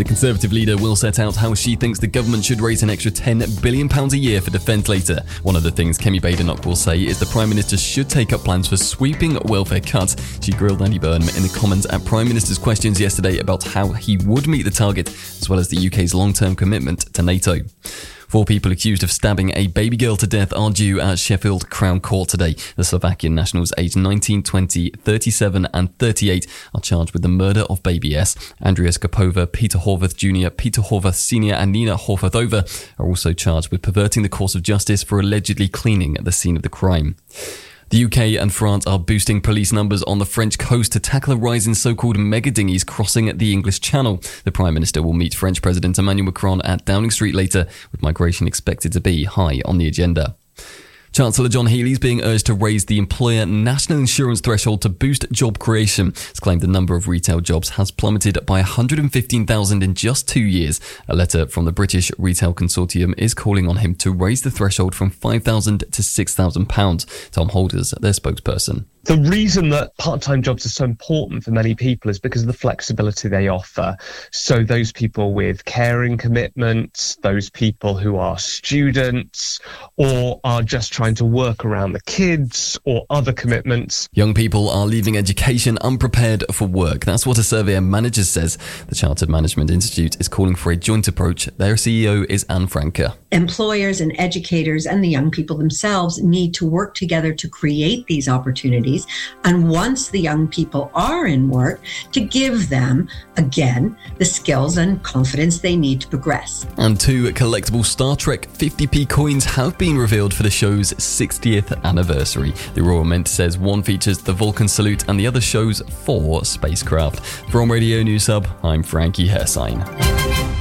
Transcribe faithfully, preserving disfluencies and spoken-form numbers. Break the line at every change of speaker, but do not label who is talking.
The Conservative leader will set out how she thinks the government should raise an extra ten billion pounds a year for defence later. One of the things Kemi Badenoch will say is the Prime Minister should take up plans for sweeping welfare cuts. She grilled Andy Burnham in the Commons at Prime Minister's questions yesterday about how he would meet the target, as well as the U K's long-term commitment to NATO. Four people accused of stabbing a baby girl to death are due at Sheffield Crown Court today. The Slovakian nationals aged nineteen, twenty, thirty-seven and thirty-eight are charged with the murder of baby S. Andrea Skopova, Peter Horvath Junior, Peter Horvath Senior and Nina Horvathova are also charged with perverting the course of justice for allegedly cleaning at the scene of the crime. The U K and France are boosting police numbers on the French coast to tackle a rise in so-called mega dinghies crossing the English Channel. The Prime Minister will meet French President Emmanuel Macron at Downing Street later, with migration expected to be high on the agenda. Chancellor John Healey is being urged to raise the employer national insurance threshold to boost job creation. It's claimed the number of retail jobs has plummeted by one hundred fifteen thousand in just two years. A letter from the British Retail Consortium is calling on him to raise the threshold from five thousand to six thousand pounds. Tom Holders, their spokesperson.
The reason that part-time jobs are so important for many people is because of the flexibility they offer. So those people with caring commitments, those people who are students or are just trying to work around the kids or other commitments.
Young people are leaving education unprepared for work. That's what a survey of managers says. The Chartered Management Institute is calling for a joint approach. Their C E O is Anne Franker.
Employers and educators and the young people themselves need to work together to create these opportunities. And once the young people are in work, to give them, again, the skills and confidence they need to progress.
And two collectible Star Trek fifty p coins have been revealed for the show's sixtieth anniversary. The Royal Mint says one features the Vulcan salute and the other shows four spacecraft. From Radio News Hub, I'm Frankie Hersine.